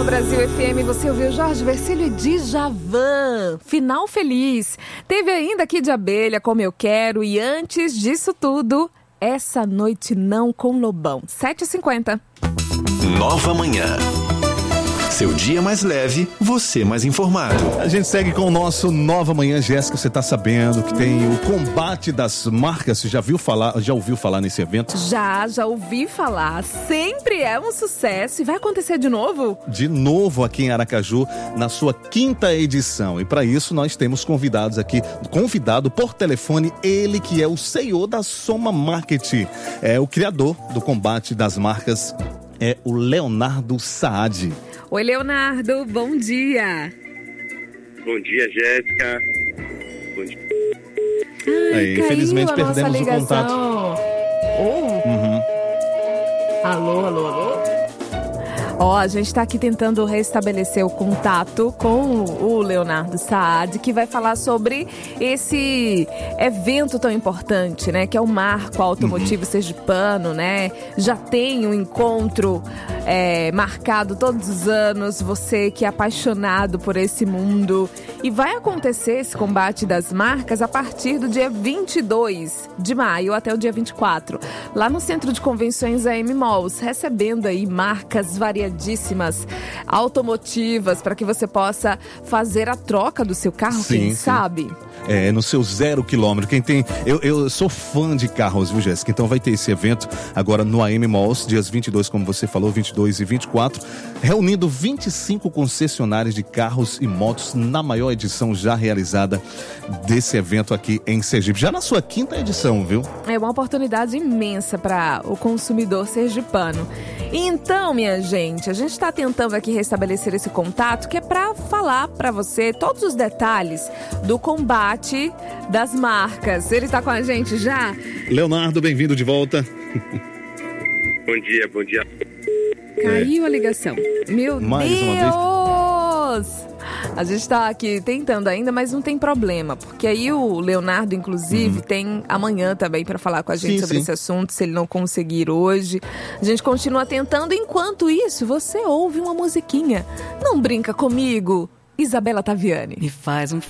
no Brasil FM, você ouviu Jorge Vercillo e Djavan, Final Feliz. Teve ainda Kid de Abelha, Como Eu Quero, e antes disso tudo, Essa Noite Não com Lobão. 7h50. Nova Manhã. Seu dia mais leve, você mais informado. A gente segue com o nosso Nova Manhã. Jéssica, você tá sabendo que tem o combate das marcas. Você já ouviu falar nesse evento? Já ouvi falar. Sempre é um sucesso. E vai acontecer de novo? De novo aqui em Aracaju, na sua 5ª edição. E para isso nós temos convidado por telefone, ele que é o CEO da Soma Marketing. É o criador do combate das marcas, é o Leonardo Saad. Oi, Leonardo, bom dia. Bom dia, Jéssica. Bom dia. Aí, infelizmente perdemos o contato. Alô? A gente tá aqui tentando restabelecer o contato com o Leonardo Saad, que vai falar sobre esse evento tão importante, né? Que é o Marco Automotivo Sergipano, né? Já tem um encontro marcado todos os anos, você que é apaixonado por esse mundo. E vai acontecer esse combate das marcas a partir do dia 22 de maio até o dia 24, lá no Centro de Convenções AM Malls, recebendo aí marcas variadíssimas, automotivas, para que você possa fazer a troca do seu carro, quem sabe? No seu 0 quilômetro. Eu sou fã de carros, viu, Jéssica? Então vai ter esse evento agora no AM Malls, dias 22, como você falou, 22 e 24, reunindo 25 concessionários de carros e motos na maior edição já realizada desse evento aqui em Sergipe. Já na sua 5ª edição, viu? É uma oportunidade imensa para o consumidor sergipano. Então, minha gente, a gente está tentando aqui restabelecer esse contato, que é para falar para você todos os detalhes do combate das marcas. Ele está com a gente já? Leonardo, bem-vindo de volta. Bom dia. Caiu a ligação. Meu Deus! A gente está aqui tentando ainda, mas não tem problema, porque aí o Leonardo, inclusive, tem amanhã também para falar com a gente sobre esse assunto, se ele não conseguir hoje. A gente continua tentando. Enquanto isso, você ouve uma musiquinha. Não brinca comigo, Isabela Taviani. Me faz um